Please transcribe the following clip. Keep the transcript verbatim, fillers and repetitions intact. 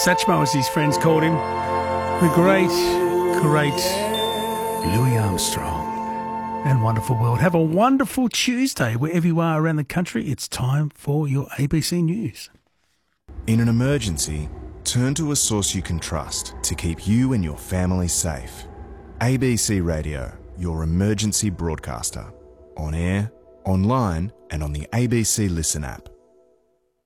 Satchmo, as his friends called him. The great, great Louis Armstrong. And wonderful world. Have a wonderful Tuesday wherever you are around the country. It's time for your A B C News. In an emergency, turn to a source you can trust to keep you and your family safe. A B C Radio, your emergency broadcaster. On air, online and on the A B C Listen app.